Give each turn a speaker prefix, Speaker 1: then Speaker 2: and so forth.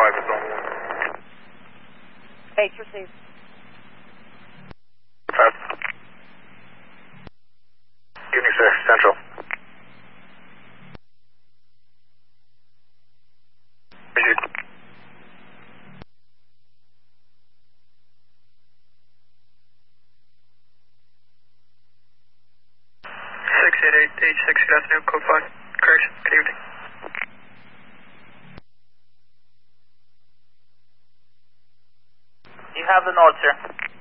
Speaker 1: is on.
Speaker 2: H received.
Speaker 1: Unix Central. Received.
Speaker 3: 688 H6, good afternoon, code 5. Correction, good evening.
Speaker 2: You have the node, sir.